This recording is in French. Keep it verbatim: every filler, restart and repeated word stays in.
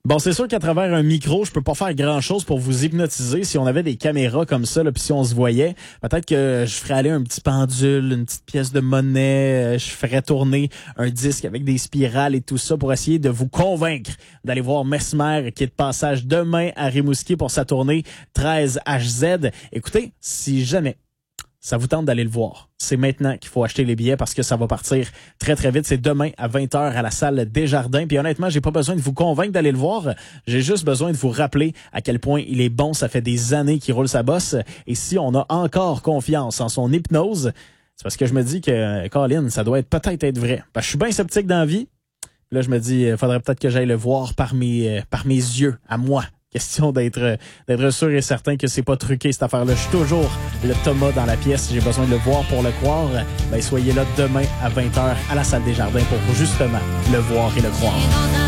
Bon, c'est sûr qu'à travers un micro, je peux pas faire grand-chose pour vous hypnotiser. Si on avait des caméras comme ça, là, puis si on se voyait, peut-être que je ferais aller un petit pendule, une petite pièce de monnaie, euh, je ferais tourner un disque avec des spirales et tout ça pour essayer de vous convaincre d'aller voir Mesmer qui est de passage demain à Rimouski pour sa tournée treize H Z. Écoutez, si jamais ça vous tente d'aller le voir, c'est maintenant qu'il faut acheter les billets parce que ça va partir très très vite. C'est demain à vingt heures à la salle Desjardins. Puis honnêtement, j'ai pas besoin de vous convaincre d'aller le voir. J'ai juste besoin de vous rappeler à quel point il est bon. Ça fait des années qu'il roule sa bosse. Et si on a encore confiance en son hypnose, c'est parce que je me dis que, Colin, ça doit être peut-être être vrai. Parce que je suis bien sceptique dans la vie. Là, je me dis, il faudrait peut-être que j'aille le voir par mes, par mes yeux, à moi. Question d'être d'être sûr et certain que c'est pas truqué cette affaire-là. Je suis toujours le Thomas dans la pièce. J'ai besoin de le voir pour le croire. Ben, soyez là demain à vingt heures à la salle Desjardins pour justement le voir et le croire.